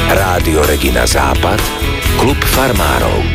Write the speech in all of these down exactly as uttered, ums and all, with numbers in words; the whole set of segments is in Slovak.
Rádio Regina Západ, klub farmárov.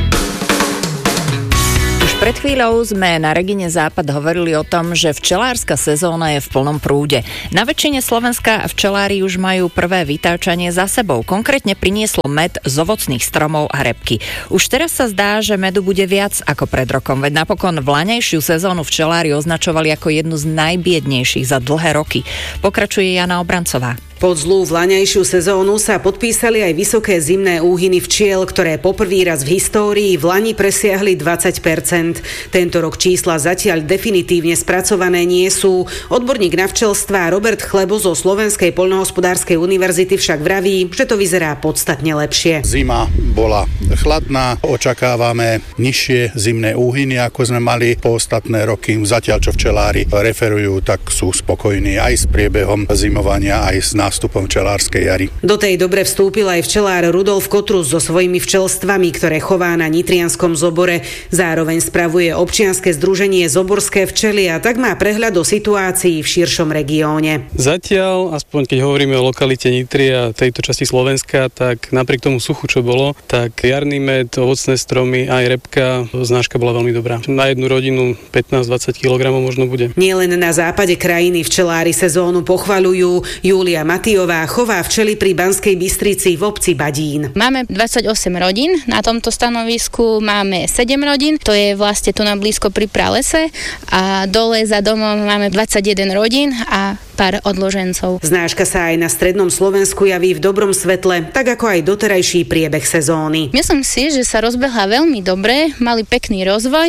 Už pred chvíľou sme na Regine Západ hovorili o tom, že včelárska sezóna je v plnom prúde. Na väčšine Slovenska včelári už majú prvé vytáčanie za sebou. Konkrétne prinieslo med z ovocných stromov a repky. Už teraz sa zdá, že medu bude viac ako pred rokom, veď napokon vlaňajšiu sezónu včelári označovali ako jednu z najbiednejších za dlhé roky. Pokračuje Jana Obrancová. Pod zlú vlaňajšiu sezónu sa podpísali aj vysoké zimné úhyny včiel, ktoré poprvý raz v histórii v lani presiahli dvadsať percent. Tento rok čísla zatiaľ definitívne spracované nie sú. Odborník na včelstvá Robert Chlebo zo Slovenskej poľnohospodárskej univerzity však vraví, že to vyzerá podstatne lepšie. Zima bola chladná, očakávame nižšie zimné úhyny, ako sme mali po ostatné roky. Zatiaľ, čo včelári referujú, tak sú spokojní aj s priebehom zimovania, aj s nástupom včelárskej jary. Do tej dobre vstúpil aj včelár Rudolf Kotrus so svojimi včelstvami, ktoré chová na Nitrianskom Zobore. Zároveň spravuje občianske združenie Zoborské včely a tak má prehľad o situácii v širšom regióne. Zatiaľ, aspoň keď hovoríme o lokalite Nitry a tejto časti Slovenska, tak napriek tomu suchu, čo bolo, tak jarný med, ovocné stromy, aj repka, znáška bola veľmi dobrá. Na jednu rodinu pätnásť dvadsať kilogramov možno bude. Nielen na západe krajiny včelári sezónu pochvaľujú. Júlia Matijová chová včely pri Banskej Bystrici v obci Badín. Máme dvadsaťosem rodín, na tomto stanovisku máme sedem rodín, to je vlastne tu na blízko pri pralese a dole za domom máme dvadsaťjeden rodín a pár odložencov. Znáška sa aj na strednom Slovensku javí v dobrom svetle, tak ako aj doterajší priebeh sezóny. Myslím si, že sa rozbehla veľmi dobre, mali pekný rozvoj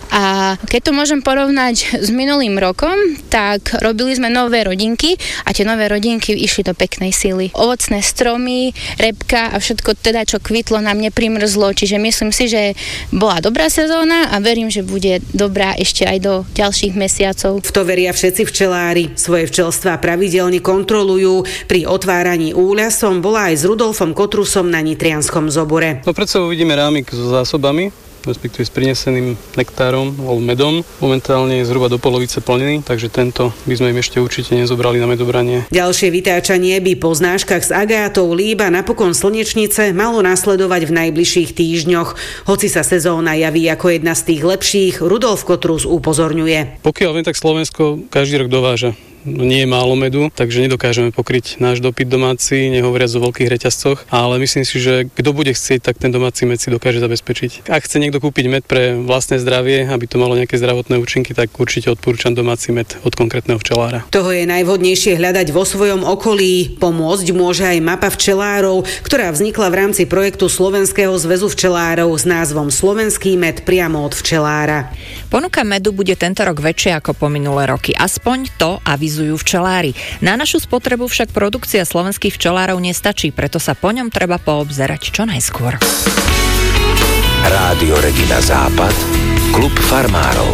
a keď to môžem porovnať s minulým rokom, tak robili sme nové rodinky a tie nové rodinky išli do peknej sily. Ovocné stromy, repka a všetko teda, čo kvitlo, nám neprimrzlo, čiže myslím si, že bola dobrá sezóna a verím, že bude dobrá ešte aj do ďalších mesiacov. V to veria všetci včelári. Svoje včelstvá pravidelne kontrolujú. Pri otváraní úľa som bola aj s Rudolfom Kotrusom na Nitrianskom Zobore. No pred sebou vidíme rámik so zásobami, respektíve s prineseným nektárom alebo medom. Momentálne je zhruba do polovice plnený, takže tento by sme im ešte určite nezobrali na medobranie. Ďalšie vytáčanie by po znáškach s agátou, líb a napokon slnečnice malo nasledovať v najbližších týždňoch. Hoci sa sezóna javí ako jedna z tých lepších, Rudolf Kotrus upozorňuje. Pokiaľ viem, tak Slovensko každý rok dováža. No, nie je málo medu, takže nedokážeme pokryť náš dopyt domáci, nehovoriac o veľkých reťazcoch, ale myslím si, že kto bude chcieť, tak ten domáci med si dokáže zabezpečiť. Ak chce niekto kúpiť med pre vlastné zdravie, aby to malo nejaké zdravotné účinky, tak určite odporúčam domáci med od konkrétneho včelára. Toho je najvhodnejšie hľadať vo svojom okolí. Pomôcť môže aj mapa včelárov, ktorá vznikla v rámci projektu Slovenského zväzu včelárov s názvom Slovenský med priamo od včelára. Ponuka medu bude tento rok väčšia ako po minulé roky. Aspoň to avizujú včelári. Na našu spotrebu však produkcia slovenských včelárov nestačí, preto sa po ňom treba poobzerať čo najskôr. Rádio Regina Západ, klub farmárov.